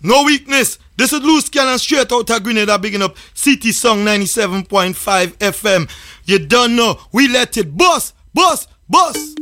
No weakness. This is Loose Cannon straight out of Grenada, bigging up City Song 97.5 FM. You don't know. We let it bust, bust, bust.